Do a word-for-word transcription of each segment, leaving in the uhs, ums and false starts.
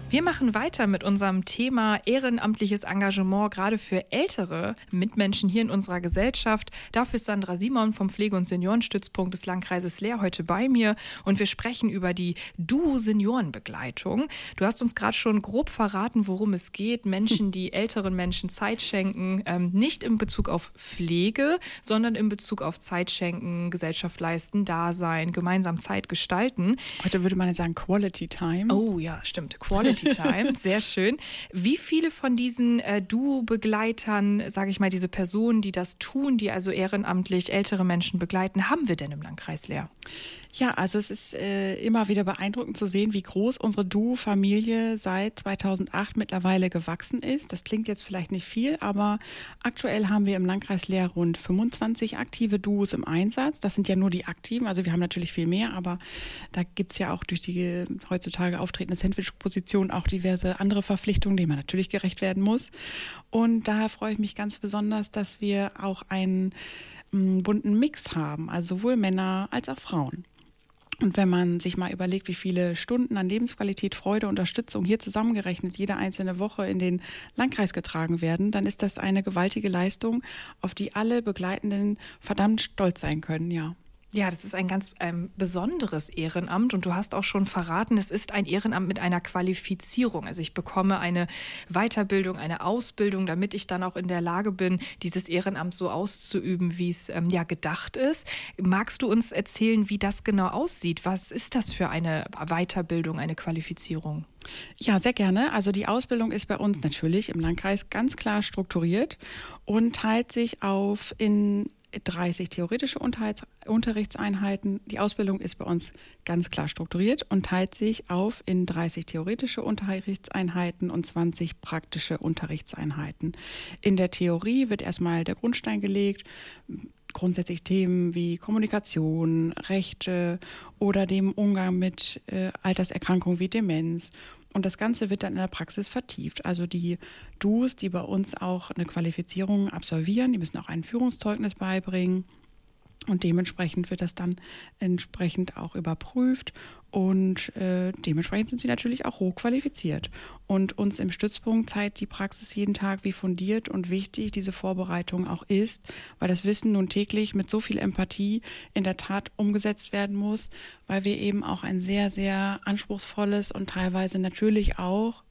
Wir machen weiter mit unserem Thema ehrenamtliches Engagement, gerade für ältere Mitmenschen hier in unserer Gesellschaft. Dafür ist Sandra Simon vom Pflege- und Seniorenstützpunkt des Landkreises Leer heute bei mir und wir sprechen über die D U Seniorenbegleitung. Du hast uns gerade schon grob verraten, worum es geht. Menschen, die älteren Menschen Zeit schenken, ähm, nicht in Bezug auf Pflege, sondern in Bezug auf Zeit schenken, Gesellschaft leisten, Dasein, gemeinsam Zeit gestalten. Heute würde man ja sagen Quality Time. Oh ja, stimmt. Quality Time, sehr schön. Wie viele von diesen äh, D U-Begleitern, sage ich mal, diese Personen, die das tun, die also ehrenamtlich ältere Menschen begleiten, haben wir denn im Landkreis Leer? Ja, also es ist äh, immer wieder beeindruckend zu sehen, wie groß unsere D U-Familie seit zweitausendacht mittlerweile gewachsen ist. Das klingt jetzt vielleicht nicht viel, aber aktuell haben wir im Landkreis Leer rund fünfundzwanzig aktive D Us im Einsatz. Das sind ja nur die aktiven, also wir haben natürlich viel mehr, aber da gibt es ja auch durch die heutzutage auftretende Sandwich-Position auch diverse andere Verpflichtungen, denen man natürlich gerecht werden muss. Und daher freue ich mich ganz besonders, dass wir auch einen m, bunten Mix haben, also sowohl Männer als auch Frauen. Und wenn man sich mal überlegt, wie viele Stunden an Lebensqualität, Freude, Unterstützung hier zusammengerechnet jede einzelne Woche in den Landkreis getragen werden, dann ist das eine gewaltige Leistung, auf die alle Begleitenden verdammt stolz sein können, ja. Ja, das ist ein ganz ähm, besonderes Ehrenamt und du hast auch schon verraten, es ist ein Ehrenamt mit einer Qualifizierung. Also ich bekomme eine Weiterbildung, eine Ausbildung, damit ich dann auch in der Lage bin, dieses Ehrenamt so auszuüben, wie es ähm, ja gedacht ist. Magst du uns erzählen, wie das genau aussieht? Was ist das für eine Weiterbildung, eine Qualifizierung? Ja, sehr gerne. Also die Ausbildung ist bei uns natürlich im Landkreis ganz klar strukturiert und teilt sich auf in dreißig theoretische Unterrichtseinheiten. Die Ausbildung ist bei uns ganz klar strukturiert und teilt sich auf in dreißig theoretische Unterrichtseinheiten und zwanzig praktische Unterrichtseinheiten. In der Theorie wird erstmal der Grundstein gelegt, grundsätzlich Themen wie Kommunikation, Rechte oder dem Umgang mit äh, Alterserkrankungen wie Demenz. Und das Ganze wird dann in der Praxis vertieft. Also die D Us, die bei uns auch eine Qualifizierung absolvieren, die müssen auch ein Führungszeugnis beibringen. Und dementsprechend wird das dann entsprechend auch überprüft und äh, dementsprechend sind sie natürlich auch hochqualifiziert. Und uns im Stützpunkt zeigt die Praxis jeden Tag, wie fundiert und wichtig diese Vorbereitung auch ist, weil das Wissen nun täglich mit so viel Empathie in der Tat umgesetzt werden muss, weil wir eben auch ein sehr, sehr anspruchsvolles und teilweise natürlich auch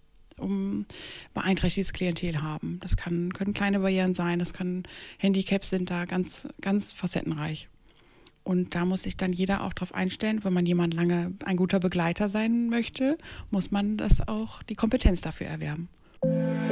um beeinträchtigtes Klientel haben. Das kann, können kleine Barrieren sein, das kann Handicaps sind da ganz, ganz facettenreich. Und da muss sich dann jeder auch darauf einstellen, wenn man jemand lange ein guter Begleiter sein möchte, muss man das auch die Kompetenz dafür erwerben.